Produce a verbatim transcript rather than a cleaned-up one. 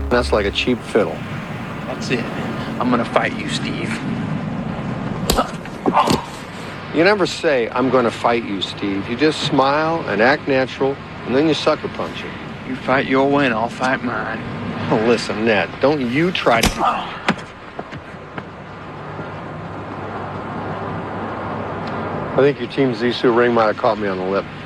That's like a cheap fiddle. That's it. I'm gonna fight you, Steve. You never say, I'm going to fight you, Steve. You just smile and act natural, and then you sucker punch it. You fight your way and I'll fight mine. Oh, listen, Ned, don't you try to... I think your Team Zissou ring might have caught me on the lip.